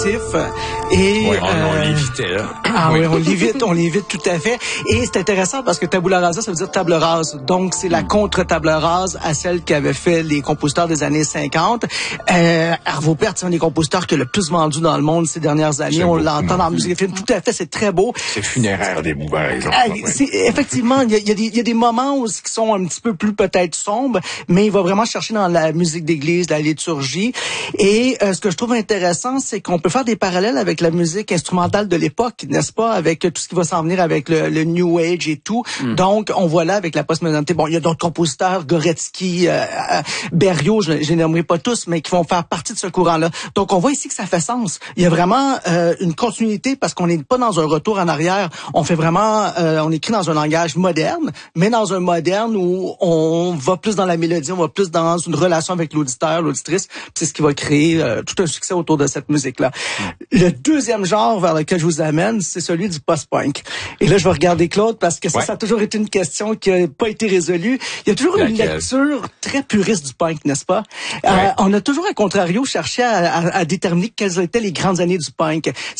Et on l'évitait, là. Ah oui, on l'évite tout à fait. Et c'est intéressant parce que tabula rasa, ça veut dire table rase. Donc, c'est la contre-table rase à celle qu'avaient fait les compositeurs des années 50. Arvo Pärt, c'est un des compositeurs qui a le plus vendu dans le monde ces dernières années. On l'entend dans la musique film. Tout à fait, c'est très beau. C'est funéraire des mots, par exemple. Effectivement, il y a des moments où qui sont un petit peu plus peut-être sombres, mais il va vraiment chercher dans la musique d'église, la liturgie. Et ce que je trouve intéressant, c'est qu'on peut faire des parallèles avec la musique instrumentale de l'époque, n'est-ce pas, avec tout ce qui va s'en venir avec le New Age et tout. Donc, on voit là avec la postmodernité. Bon, il y a d'autres compositeurs, Goretzky, Berriot, je les nommerai pas tous, mais qui vont faire partie de ce courant-là. Donc, on voit ici que ça fait sens. Il y a vraiment une continuité parce qu'on n'est pas dans un retour en arrière. On fait vraiment, on écrit dans un langage moderne, mais dans un moderne où on va plus dans la mélodie, on va plus dans une relation avec l'auditeur, l'auditrice. C'est ce qui va créer tout un succès autour de cette musique-là. Le deuxième genre vers lequel je vous amène, c'est celui du post-punk. Et là, je vais regarder Claude parce que ça a toujours été une question qui n'a pas été résolue. Il y a toujours une lecture très puriste du punk, n'est-ce pas? On a toujours, à contrario, cherché à déterminer quelles étaient les grandes années du punk.